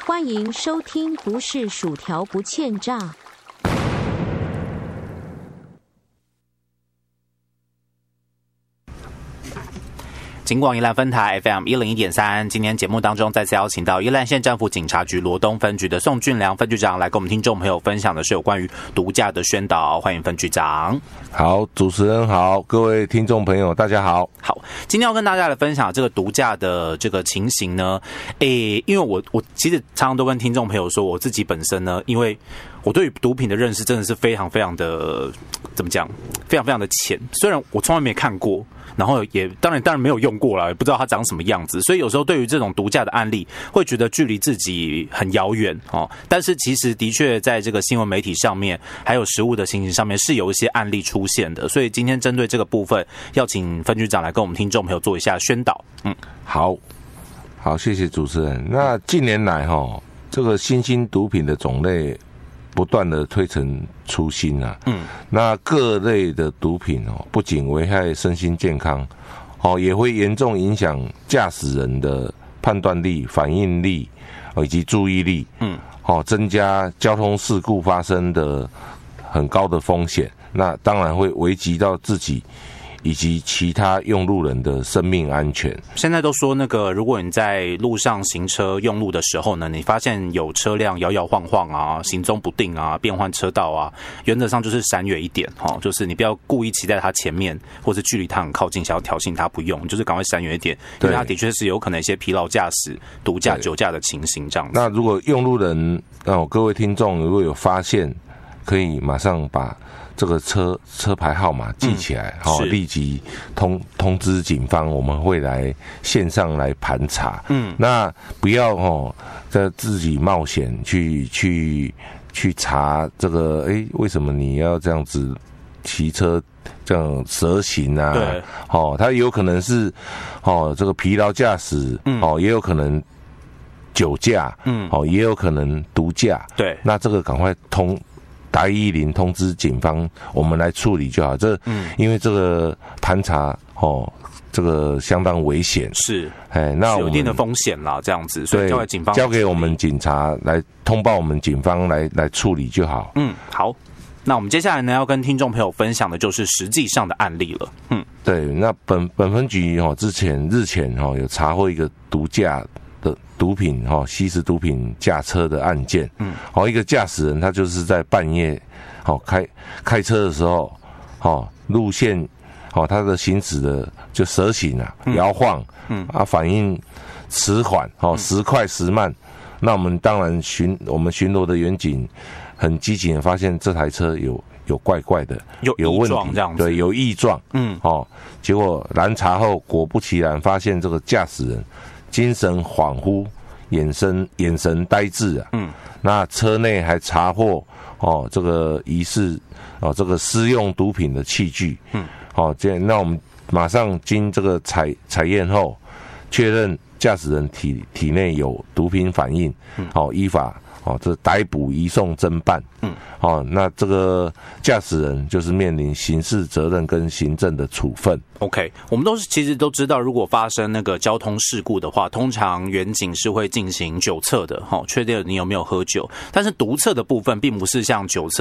欢迎收听不是薯条不欠炸。 警广宜兰分台 FM 101.3，今天节目当中再次邀请到宜兰县政府警察局罗东分局的宋俊良分局长来跟我们听众朋友分享的是有关于毒驾的宣导，欢迎分局长。 好，主持人好，各位听众朋友大家好。 好，今天要跟大家来分享这个毒驾的这个情形呢，因为我其实常常都跟听众朋友说，我自己本身呢，因为我对于毒品的认识真的是非常非常的怎么讲，非常非常的浅，虽然我从来没看过。然后也当然没有用过啦，也不知道它长什么样子，所以有时候对于这种毒驾的案例，会觉得距离自己很遥远哦。但是其实的确在这个新闻媒体上面，还有实务的情形上面，是有一些案例出现的。所以今天针对这个部分，要请分局长来跟我们听众朋友做一下宣导。 好，谢谢主持人。那近年来这个新兴毒品的种类不断的推陈出新啊，那各类的毒品不仅危害身心健康，也会严重影响驾驶人的判断力、反应力以及注意力，增加交通事故发生的很高的风险，那当然会危及到自己以及其他用路人的生命安全。 现在都说那个，如果你在路上行车用路的时候呢，你发现有车辆摇摇晃晃啊、行踪不定啊、变换车道啊，原则上就是闪远一点就是你不要故意骑在他前面，或是距离他很靠近，想要挑衅他，不用，就是赶快闪远一点，因为他的确是有可能一些疲劳驾驶、毒驾、酒驾的情形这样子。 那如果用路人各位听众如果有发现，可以马上把这个车牌号码记起来，立即通知警方，我们会来线上来盘查。那不要在自己冒险去查这个，为什么你要这样子骑车这样蛇行啊？对，他有可能是这个疲劳驾驶，也有可能酒驾，也有可能毒驾。对，那这个赶快打110通知警方，我们来处理就好。因为这个盘查这个相当危险，是，那有一定的风险啦，这样子，所以交给我们警察来通报我们警方来处理就好。 好。那我们接下来呢，要跟听众朋友分享的就是实际上的案例了。 对，那本分局日前有查获一个毒驾的毒品吸食毒品驾车的案件。一个驾驶人他就是在半夜开车的时候路线他的行驶的就蛇行啊，摇晃反应迟缓时快时慢。那我们当然我们巡逻的员警很积极的发现这台车有怪怪的，有问题，这样子，对，有异状。结果拦查后，果不其然，发现这个驾驶人精神恍惚，眼神呆滞啊。那车内还查获这个疑似这个施用毒品的器具。那我们马上经这个采验后，确认驾驶人体内有毒品反应，依法这逮捕移送侦办。那这个驾驶人就是面临刑事责任跟行政的处分。 OK， 我们其实都知道，如果发生那个交通事故的话，通常员警是会进行酒测的，确定你有没有喝酒。但是毒测的部分并不是像酒测